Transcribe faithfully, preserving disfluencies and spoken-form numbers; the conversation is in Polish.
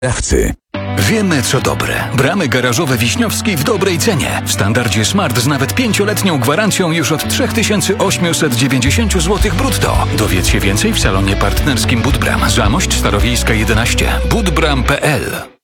Dawcy. Wiemy co dobre. Bramy garażowe Wiśniowski w dobrej cenie. W standardzie Smart z nawet pięcioletnią gwarancją już od trzy tysiące osiemset dziewięćdziesiąt złotych brutto. Dowiedz się więcej w salonie partnerskim Budbram. Zamość Starowiejska jedenaście. budbram kropka p l